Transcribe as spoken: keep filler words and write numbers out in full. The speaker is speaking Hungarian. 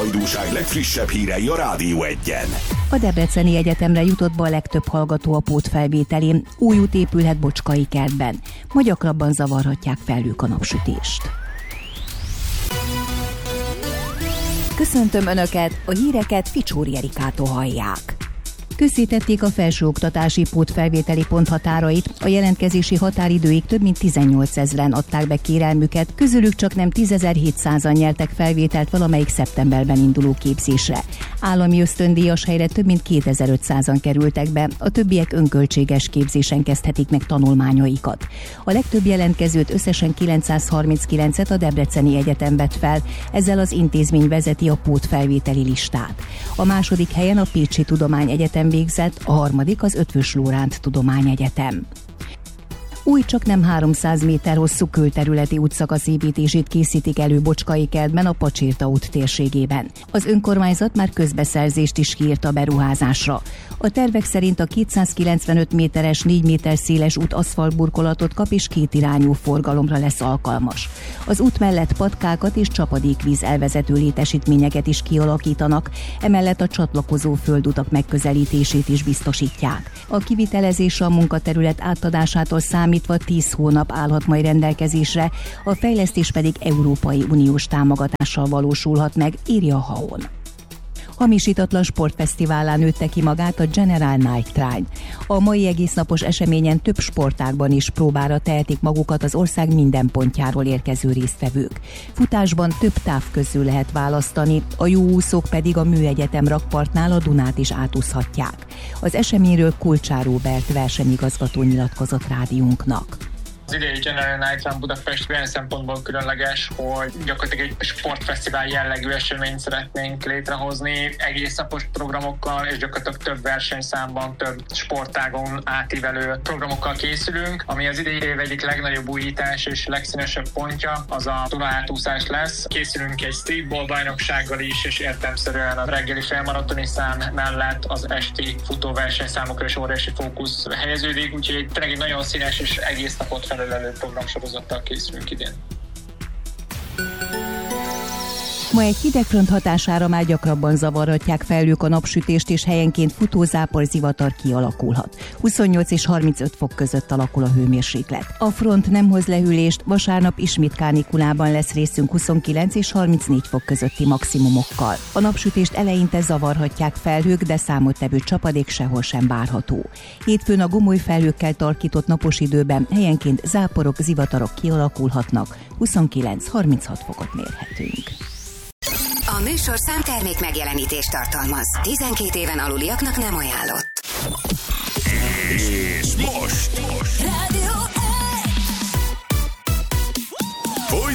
hajdúság legfrissebb hírei a Rádió Egyen. A Debreceni Egyetemre jutott be a legtöbb hallgató a pótfelvételén. Új út épülhet Bocskai kertben. Ma gyakrabban zavarhatják felhők a napsütést. Köszöntöm Önöket, a híreket Ficsóri Erikától hallják. Közzétették a felsőoktatási pótfelvételi ponthatárait, a jelentkezési határidőig több mint tizennyolcezren adták be kérelmüket, közülük csak nem tízezer-hétszázan nyertek felvételt valamelyik szeptemberben induló képzésre. Állami ösztöndíjas helyre több mint kétezer-ötszázan kerültek be, a többiek önköltséges képzésen kezdhetik meg tanulmányaikat. A legtöbb jelentkezőt, összesen kilencszázharminckilencet a Debreceni Egyetem vett fel, ezzel az intézmény vezeti a pótfelvételi listát. A második helyen a Pécsi Tudományegyetem végzett, a harmadik az Eötvös Loránd Tudományegyetem. Új, csak nem háromszáz méter hosszú külterületi útszakasz építését készítik elő Bocskai kertben, a Pacsirta út térségében. Az önkormányzat már közbeszerzést is kiírt a beruházásra. A tervek szerint a kétszázkilencvenöt méteres, négy méter széles út aszfaltburkolatot kap és kétirányú forgalomra lesz alkalmas. Az út mellett patkákat és csapadékvíz elvezető létesítményeket is kialakítanak, emellett a csatlakozó földutak megközelítését is biztosítják. A kivitelezés a munkaterület átadásától számítva tíz hónap állhat majd rendelkezésre, a fejlesztés pedig Európai Uniós támogatással valósulhat meg, írja a Haon. Hamisítatlan sportfesztiválán nőtte ki magát a General Night Train. A mai egésznapos eseményen több sportágban is próbára tehetik magukat az ország minden pontjáról érkező résztvevők. Futásban több táv közül lehet választani, a jó úszók pedig a Műegyetem rakpartnál a Dunát is átúszhatják. Az eseményről Kulcsár Róbert versenyigazgató nyilatkozott rádiónknak. Az idei General Night Run Budapest olyan szempontból különleges, hogy gyakorlatilag egy sportfesztivál jellegű eseményt szeretnénk létrehozni, egész napos programokkal és gyakorlatilag több versenyszámban, több sportágon átívelő programokkal készülünk, ami az idei év egyik legnagyobb újítás és legszínesebb pontja, az a Duna átúszás lesz. Készülünk egy streetball bajnoksággal is, és értelemszerűen a reggeli félmaratoni szám mellett az esti futóversenyszámokra is óriási fókusz helyeződik, úgyhogy tényleg egy nagyon színes és egész napot fel elő programsorozattal készülünk idén. Ma egy hidegfront hatására már gyakrabban zavarhatják felhők a napsütést, és helyenként futózápor, zivatar kialakulhat. huszonnyolc és harmincöt fok között alakul a hőmérséklet. A front nem hoz lehűlést, vasárnap ismét kánikulában lesz részünk huszonkilenc és harmincnégy fok közötti maximumokkal. A napsütést eleinte zavarhatják felhők, de számottevő csapadék sehol sem várható. Hétfőn a gomoly felhőkkel tarkított napos időben helyenként záporok, zivatarok kialakulhatnak, huszonkilenc-harminchat fokot mérhetünk. A műsorszám termék megjelenítést tartalmaz. tizenkét éven aluliaknak nem ajánlott. És most